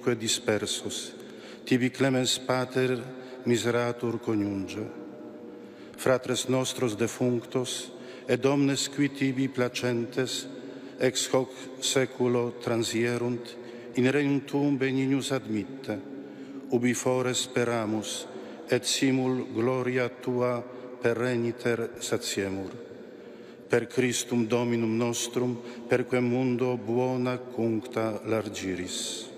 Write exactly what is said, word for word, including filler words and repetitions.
ubique dispersus, tibi clemens pater miseratur coniunge. Fratres nostros defunctos, et omnes qui tibi placentes, ex hoc seculo transierunt, in regnum tuum benignus admitte, ubi fore speramus, et simul gloria tua pereniter satiemur. Per Christum Dominum nostrum, per quem mundo buona cuncta largiris.